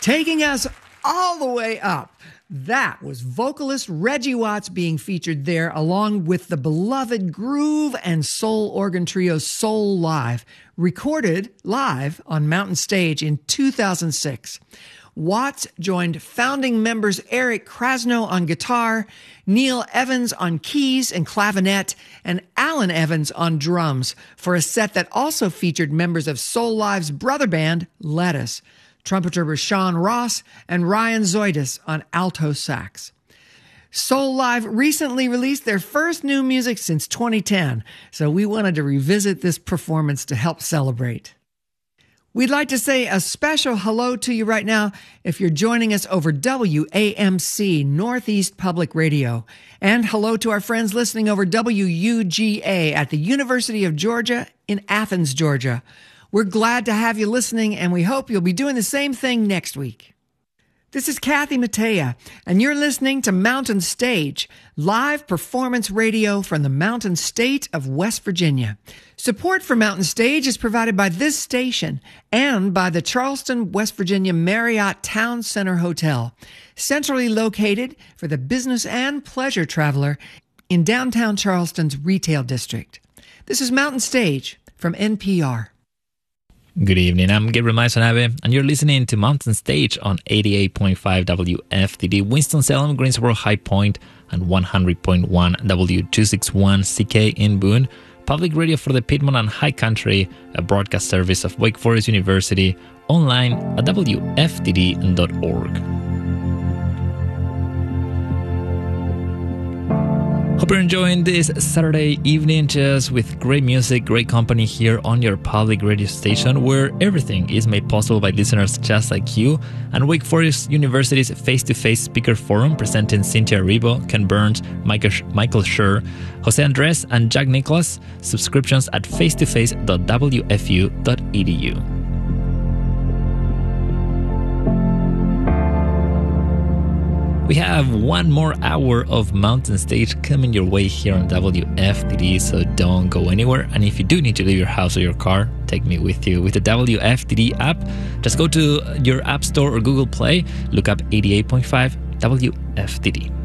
Taking us all the way up. That was vocalist Reggie Watts being featured there along with the beloved groove and soul organ trio Soul Live, recorded live on Mountain Stage in 2006. Watts joined founding members Eric Krasno on guitar, Neil Evans on keys and clavinet, and Alan Evans on drums for a set that also featured members of Soul Live's brother band, Lettuce, trumpeter Rashawn Ross, and Ryan Zoidis on alto sax. Soul Live recently released their first new music since 2010, so we wanted to revisit this performance to help celebrate. We'd like to say a special hello to you right now if you're joining us over WAMC Northeast Public Radio. And hello to our friends listening over WUGA at the University of Georgia in Athens, Georgia. We're glad to have you listening, and we hope you'll be doing the same thing next week. This is Kathy Mattea, and you're listening to Mountain Stage, live performance radio from the Mountain State of West Virginia. Support for Mountain Stage is provided by this station and by the Charleston, West Virginia Marriott Town Center Hotel, centrally located for the business and pleasure traveler in downtown Charleston's retail district. This is Mountain Stage from NPR. Good evening, I'm Gabriel Maisonave, and you're listening to Mountain Stage on 88.5 WFDD Winston-Salem, Greensboro, High Point, and 100.1 W261 CK in Boone, public radio for the Piedmont and High Country, a broadcast service of Wake Forest University, online at WFDD.org. Hope you're enjoying this Saturday evening just with great music, great company here on your public radio station where everything is made possible by listeners just like you, and Wake Forest University's face-to-face speaker forum presenting Cynthia Erivo, Ken Burns, Michael Schur, Jose Andres, and Jack Nicholas. Subscriptions at facetoface.wfu.edu. We have one more hour of Mountain Stage coming your way here on WFDD, so don't go anywhere. And if you do need to leave your house or your car, take me with you with the WFDD app. Just go to your App Store or Google Play, look up 88.5 WFDD.